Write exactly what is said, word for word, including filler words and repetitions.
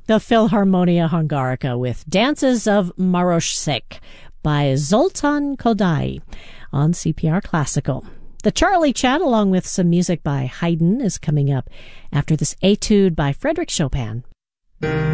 The Philharmonia Hungarica with Dances of Maroshsek by Zoltan Kodály on C P R Classical. The Charlie Chat, along with some music by Haydn, is coming up after this etude by Frédéric Chopin.